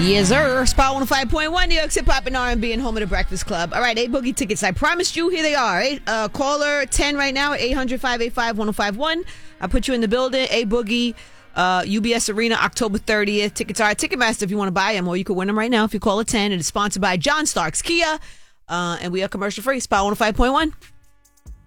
Yes, sir. Spot 105.1, New York Hip Hop and R&B and home of the Breakfast Club. All right, A-Boogie tickets. I promised you, here they are. Caller 10 right now, 800-585-1051. I put you in the building. A-Boogie, UBS Arena, October 30th. Tickets are at Ticketmaster if you want to buy them, or you can win them right now if you call it 10. It is sponsored by John Starks Kia, and we are commercial free. Spot 105.1.